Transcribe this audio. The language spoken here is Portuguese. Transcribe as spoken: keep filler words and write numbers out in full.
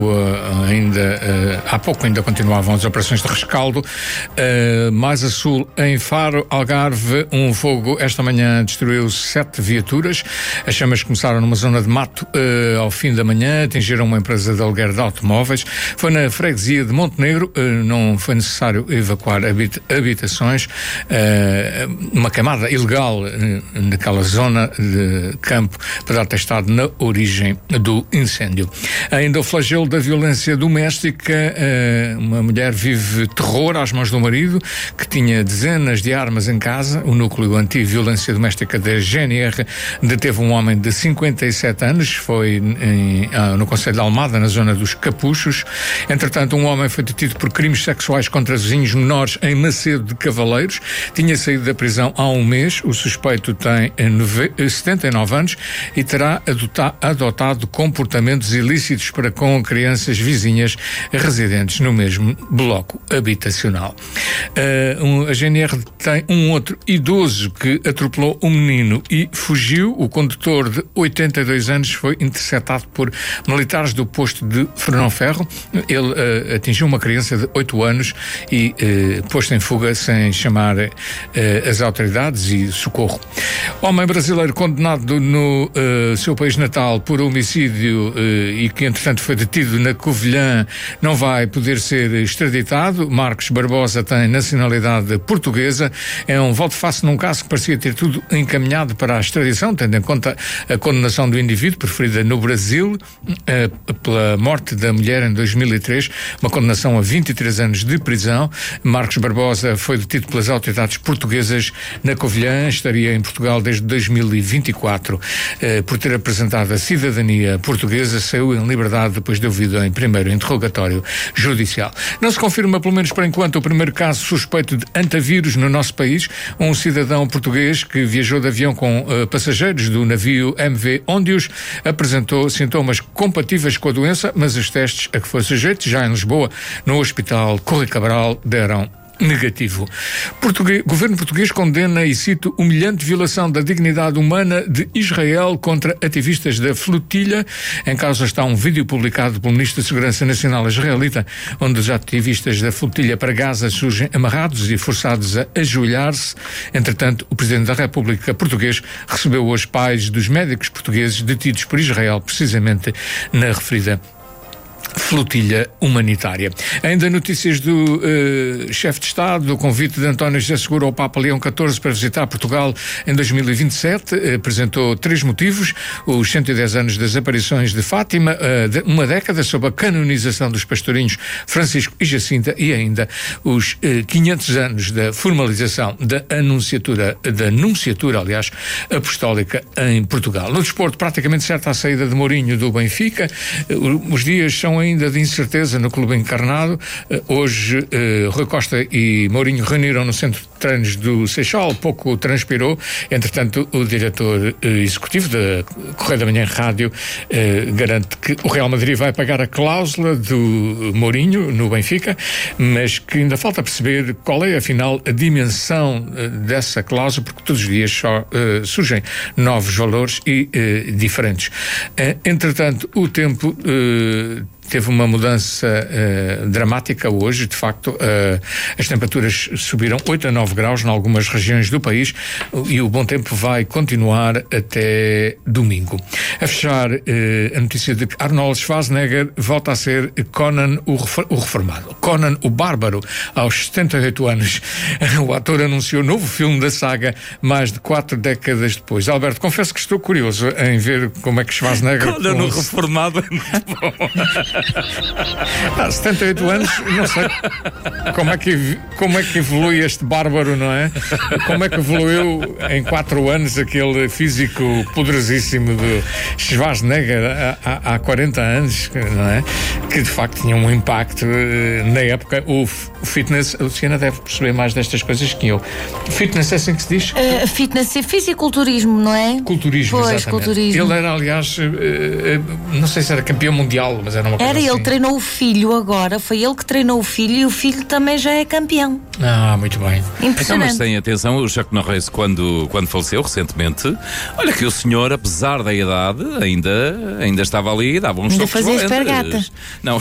Uh, ainda uh, há pouco ainda continuavam as operações de rescaldo. Uh, mais a sul, em Faro, Algarve, um fogo esta manhã destruiu sete viaturas. As chamas começaram numa zona de mato uh, ao fim da manhã, atingiram uma empresa de aluguer de automóveis. Foi na freguesia de Montenegro, uh, não foi necessário evacuar habit- habitações. Uh, uma queimada ilegal uh, naquela zona de campo para dar testado na origem do incêndio. Ainda o flagelo da violência doméstica. Uma mulher vive terror às mãos do marido, que tinha dezenas de armas em casa. O núcleo anti-violência doméstica da G N R deteve um homem de cinquenta e sete anos, foi em, no concelho de Almada, na zona dos Capuchos. Entretanto, um homem foi detido por crimes sexuais contra vizinhos menores em Macedo de Cavaleiros. Tinha saído da prisão há um mês. O suspeito tem setenta e nove anos e terá adota, adotado comportamentos ilícitos para com crianças vizinhas residentes no mesmo bloco habitacional. Uh, um, a G N R tem um outro idoso que atropelou um menino e fugiu. O condutor de oitenta e dois anos foi interceptado por militares do posto de Fernão Ferro. Ele uh, atingiu uma criança de oito anos e uh, posto em fuga sem chamar uh, as autoridades e socorro. Homem brasileiro condenado no uh, seu país natal por homicídio uh, e que entretanto foi detido na Covilhã não vai poder ser extraditado. Marcos Barbosa tem nacionalidade portuguesa. É um volte-face num caso que parecia ter tudo encaminhado para a extradição, tendo em conta a condenação do indivíduo preferida no Brasil eh, pela morte da mulher em dois mil e três, uma condenação a vinte e três anos de prisão. Marcos Barbosa foi detido pelas autoridades portuguesas na Covilhã, estaria em Portugal desde dois mil e vinte e quatro. Eh, por ter apresentado a cidadania portuguesa, saiu em liberdade depois de ouvido em primeiro interrogatório judicial. Não se confirma, pelo menos por enquanto, o primeiro caso suspeito de antavírus no nosso país. Um cidadão português que viajou de avião com uh, passageiros do navio M V Ondius apresentou sintomas compatíveis com a doença, mas os testes a que foi sujeito, já em Lisboa, no Hospital Correia Cabral, deram negativo. Português, governo português condena, e cito, humilhante violação da dignidade humana de Israel contra ativistas da flotilha. Em causa está um vídeo publicado pelo Ministro da Segurança Nacional israelita, onde os ativistas da flotilha para Gaza surgem amarrados e forçados a ajoelhar-se. Entretanto, o Presidente da República português recebeu hoje pais dos médicos portugueses detidos por Israel, precisamente na referida flotilha humanitária. Ainda notícias do uh, chefe de Estado, o convite de António José Seguro ao Papa Leão catorze para visitar Portugal em dois mil e vinte e sete, uh, apresentou três motivos: os cento e dez anos das aparições de Fátima, uh, de uma década sob a canonização dos pastorinhos Francisco e Jacinta, e ainda os uh, quinhentos anos da formalização da anunciatura, da anunciatura, aliás, apostólica em Portugal. No desporto, praticamente certa a saída de Mourinho do Benfica. Uh, os dias são ainda de incerteza no clube encarnado. Hoje, eh, Rui Costa e Mourinho reuniram no centro de treinos do Seixal, pouco transpirou. Entretanto, o diretor eh, executivo da Correio da Manhã Rádio eh, garante que o Real Madrid vai pagar a cláusula do Mourinho no Benfica, mas que ainda falta perceber qual é, afinal, a dimensão eh, dessa cláusula, porque todos os dias só eh, surgem novos valores e eh, diferentes. Eh, entretanto, o tempo eh, teve uma mudança uh, dramática hoje. De facto, uh, as temperaturas subiram oito a nove graus em algumas regiões do país e o bom tempo vai continuar até domingo. A fechar, uh, a notícia de que Arnold Schwarzenegger volta a ser Conan o, refor- o reformado. Conan o Bárbaro, aos setenta e oito anos. O ator anunciou novo filme da saga mais de quatro décadas depois. Alberto, confesso que estou curioso em ver como é que Schwarzenegger... Conan o reformado é muito bom. Há setenta e oito anos, não sei como é, que, como é que evolui este bárbaro, não é? Como é que evoluiu em quatro anos aquele físico poderosíssimo de Schwarzenegger há, há quarenta anos, não é? Que de facto tinha um impacto na época. O, o fitness, a Luciana deve perceber mais destas coisas que eu. Fitness é assim que se diz? Uh, fitness é fisiculturismo, não é? Culturismo, pois, exatamente. Culturismo. Ele era, aliás, uh, uh, não sei se era campeão mundial, mas era uma coisa Espera, assim. ele treinou o filho agora, foi ele que treinou o filho e o filho também já é campeão. Ah, muito bem. Então, Impressionante. mas tem atenção, o Chuck Norris, quando, quando faleceu recentemente, olha que o senhor, apesar da idade, ainda, ainda estava ali, dava uns Ainda toques fazia valentes. espargata. Não,